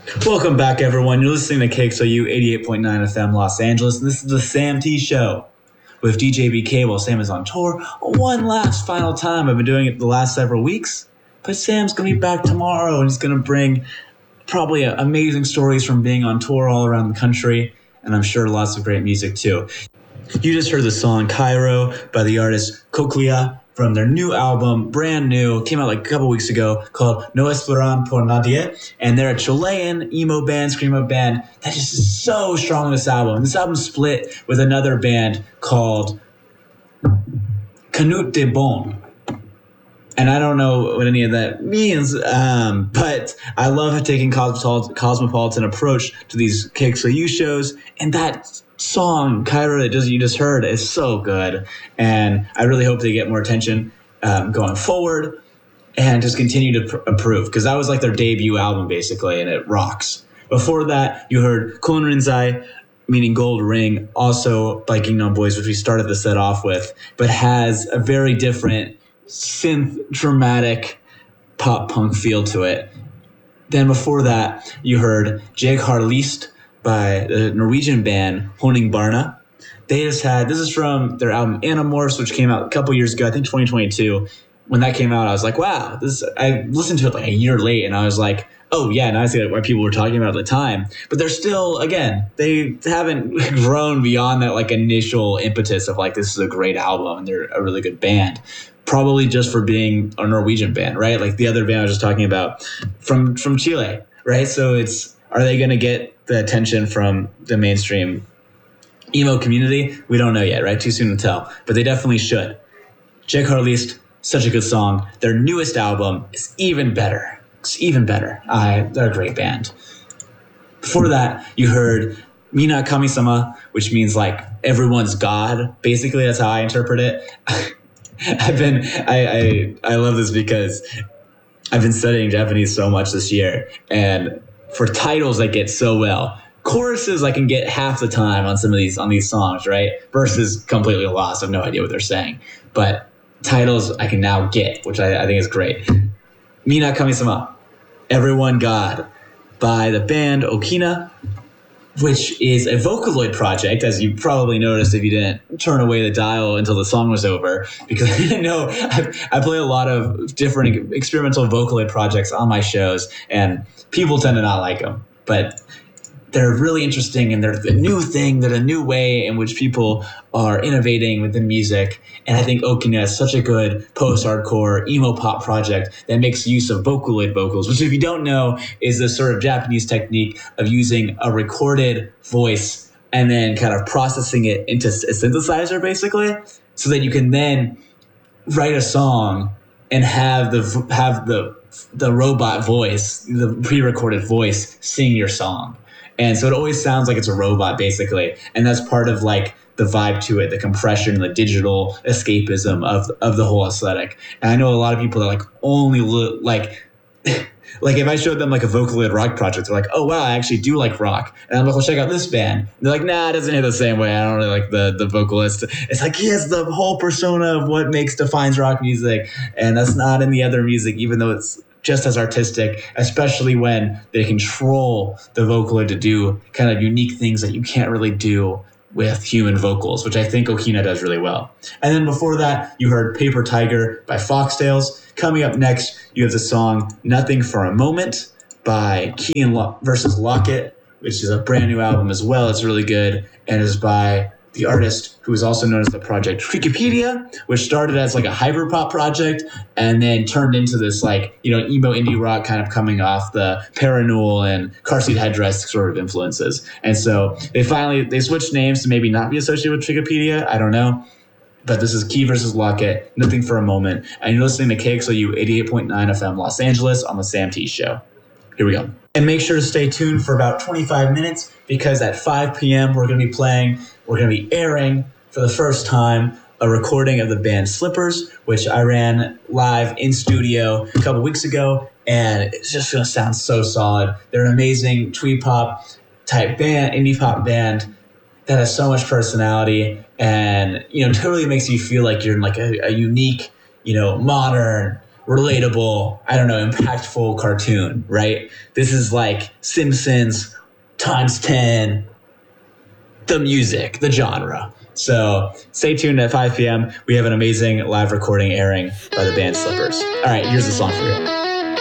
Welcome back, everyone. You're listening to KXOU 88.9 FM Los Angeles, and this is the Sam T Show with DJ BK while Sam is on tour. One last final time. I've been doing it the last several weeks, but Sam's going to be back tomorrow, and he's going to bring probably amazing stories from being on tour all around the country, and I'm sure lots of great music, too. You just heard the song Cairo by the artist Coclea from their new album, brand new, came out like a couple weeks ago, called No Esperan por Nadie. And they're a Chilean emo band, screamo band that just is so strong in this album. This album split with another band called Canut de Bon. And I don't know what any of that means, but I love taking cosmopolitan approach to these KXOU shows. And that song, Cairo, that you just heard, is so good. And I really hope they get more attention going forward and just continue to improve. Because that was like their debut album, basically, and it rocks. Before that, you heard Kun Rinzai, meaning gold ring, also by Gangnam Boys, which we started the set off with, but has a very different synth dramatic pop punk feel to it. Then before that, you heard Jeg har lyst by the Norwegian band Honning Barna. This is from their album Animorphs, which came out a couple years ago, I think 2022. When that came out, I was like, wow, I listened to it like a year late, and I was like, oh yeah, now I see what people were talking about at the time. But they're still, again, they haven't grown beyond that like initial impetus of like, this is a great album and they're a really good band. Probably just for being a Norwegian band, right? Like the other band I was just talking about from Chile, right? So are they going to get the attention from the mainstream emo community? We don't know yet, right? Too soon to tell, but they definitely should. Jeg har lyst, such a good song. Their newest album is even better. It's even better. They're a great band. Before that, you heard Mina Kami-sama, which means like everyone's God. Basically, that's how I interpret it. I love this because I've been studying Japanese so much this year, and for titles I get so well. Choruses I can get half the time on these songs, right? Verses completely lost. I have no idea what they're saying. But titles I can now get, which I think is great. Mina Kami-sama, Everyone God, by the band Okina, which is a Vocaloid project, as you probably noticed if you didn't turn away the dial until the song was over, because I know I play a lot of different experimental Vocaloid projects on my shows, and people tend to not like them. But they're really interesting, and they're the new thing. They're a new way in which people are innovating within music. And I think Okina is such a good post-hardcore emo pop project that makes use of Vocaloid vocals, which if you don't know is the sort of Japanese technique of using a recorded voice and then kind of processing it into a synthesizer, basically, so that you can then write a song and have the robot voice, the pre-recorded voice, sing your song. And so it always sounds like it's a robot, basically. And that's part of like the vibe to it, the compression, the digital escapism of the whole aesthetic. And I know a lot of people that like only like if I showed them like a Vocaloid rock project, they're like, oh wow, I actually do like rock. And I'm like, well, check out this band. And they're like, nah, it doesn't hit the same way. I don't really like the vocalist. It's like, he has the whole persona of what defines rock music. And that's not in the other music, even though it's just as artistic, especially when they control the Vocaloid to do kind of unique things that you can't really do with human vocals, which I think Okina does really well. And then before that, you heard Paper Tiger by Foxtails. Coming up next, you have the song Nothing for a Moment by Keane versus Lockett, which is a brand new album as well. It's really good, and is by the artist who is also known as the project Wikipedia, which started as like a hyperpop project and then turned into this like, emo indie rock kind of coming off the Parannoul and Car Seat Headrest sort of influences. And so they switched names to maybe not be associated with Wikipedia. I don't know. But this is Key versus Lockett, Nothing for a Moment. And you're listening to KXOU 88.9 FM Los Angeles on the Sam T Show. Here we go. And make sure to stay tuned for about 25 minutes because at 5 p.m. we're going to be airing for the first time a recording of the band Slippers, which I ran live in studio a couple weeks ago, and it's just going to sound so solid. They're an amazing twee pop type band, indie pop band that has so much personality and, totally makes you feel like you're in like a unique, modern, relatable, I don't know, impactful cartoon, right? This is like Simpsons times 10, the music, the genre. So stay tuned at 5 p.m. We have an amazing live recording airing by the band Slippers. All right, here's the song for you.